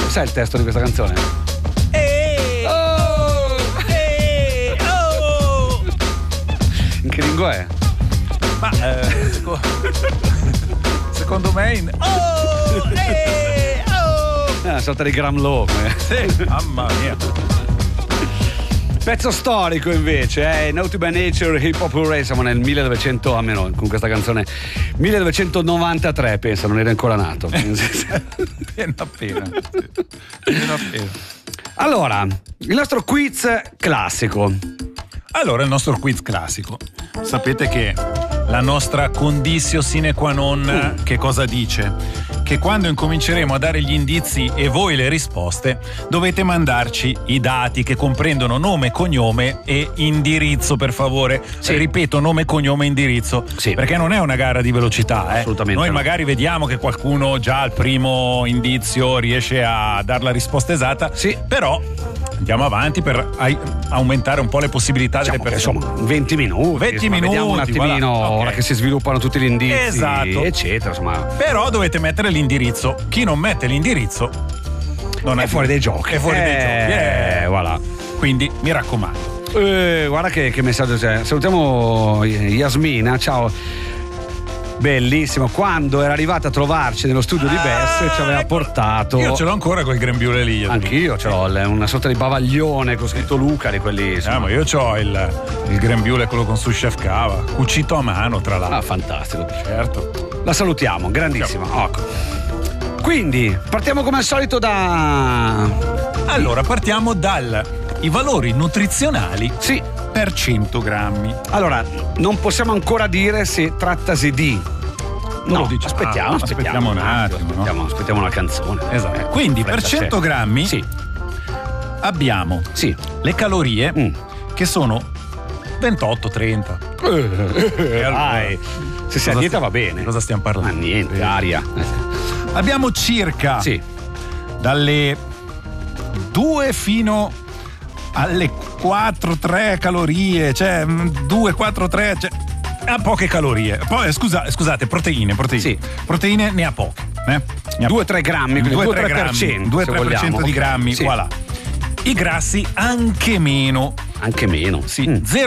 sai il testo di questa canzone? In che lingua è? Ma secondo me È una sorta di Graham Lowe. sì, mamma mia. Pezzo storico invece, Naughty by Nature, Hip Hop Hooray, siamo nel 1900, almeno con questa canzone 1993, pensa, non ero ancora nato. appena. Allora, il nostro quiz classico. Allora, il nostro quiz classico. Sapete che la nostra conditio sine qua non che cosa dice? Che quando incominceremo a dare gli indizi e voi le risposte, dovete mandarci i dati che comprendono nome, cognome e indirizzo, per favore. Sì. Ripeto, nome, cognome e indirizzo. Sì. Perché non è una gara di velocità. Assolutamente Noi no. magari vediamo che qualcuno già al primo indizio riesce a dare la risposta esatta. Sì. Però andiamo avanti per aumentare un po' le possibilità delle persone. Insomma, 20 minuti. 20 insomma, minuti, vediamo un attimino, voilà. ora Ok. che si sviluppano tutti gli indizi, Esatto. eccetera, insomma. Però dovete mettere l'indirizzo. Chi non mette l'indirizzo non È fuori dai giochi. È fuori dai giochi. Voilà. Quindi mi raccomando. Guarda che messaggio c'è. Salutiamo Yasmina, ciao. Bellissimo, quando era arrivata a trovarci nello studio di Bess ci aveva portato. Io ce l'ho ancora quel grembiule lì. Anch'io ce l'ho, una sorta di bavaglione con scritto Luca di quelli. Ma io c'ho il grembiule, quello con su chef cava, cucito a mano tra l'altro. Ah, fantastico. Certo. La salutiamo, grandissima. Ecco. Quindi partiamo come al solito da. Allora partiamo i valori nutrizionali. Sì. Per 100 grammi. Allora, non possiamo ancora dire se trattasi di. No, dice. aspettiamo un attimo. No? Aspettiamo una canzone. Esatto. Quindi per 100 grammi sì. abbiamo le calorie che sono 28-30. Dai, se sei a dieta va bene. Cosa stiamo parlando? Ma niente, aria. Abbiamo circa dalle 2 fino alle 4-3 calorie, cioè 2-4-3, cioè, ha poche calorie. Poi scusate, proteine. Sì. Proteine ne ha poche. 2-3 grammi, quindi 2-3%. 2-3% di grammi, sì. voilà. I grassi anche meno. Anche meno, sì.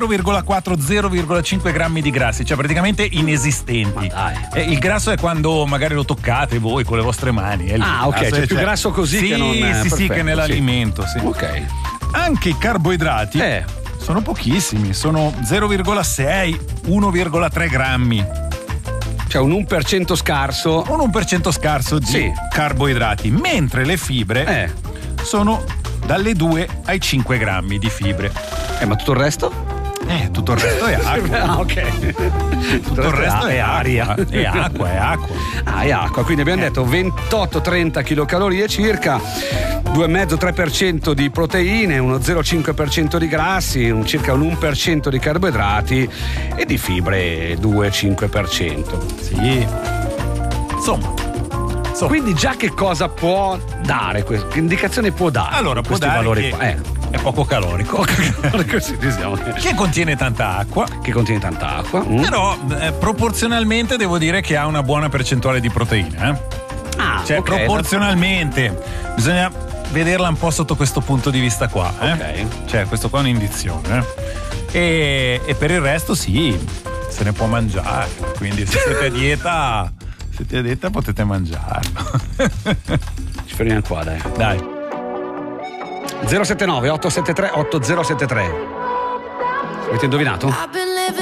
0,4-0,5 grammi di grassi, cioè praticamente inesistenti. Ma dai. Il grasso è quando magari lo toccate voi con le vostre mani. Ok, c'è più grasso così che non. Sì, che nell'alimento. Sì. Ok. Anche i carboidrati sono pochissimi, sono 0,6-1,3 grammi. Cioè un 1% scarso. Un 1% scarso di carboidrati, mentre le fibre sono dalle 2 ai 5 grammi di fibre. Ma tutto il resto? Tutto il resto è acqua. Ok. Tutto il resto è aria. È acqua. È acqua. Quindi abbiamo detto 28-30 kilocalorie circa, 2,5-3% di proteine, uno 0,5% di grassi, circa un 1% di carboidrati e di fibre 2-5%. Sì. Insomma. Quindi già che cosa può dare? Che indicazione può dare? Allora, può dare valori che qua? è poco calorico. Sì, diciamo. Che contiene tanta acqua. Però proporzionalmente devo dire che ha una buona percentuale di proteine. Cioè, proporzionalmente. Bisogna vederla un po' sotto questo punto di vista qua. Cioè, questo qua è un'indizione. E per il resto sì, se ne può mangiare. Quindi se siete a dieta... potete mangiarlo. Ci fermiamo qua, dai. 079 873 8073. Avete indovinato?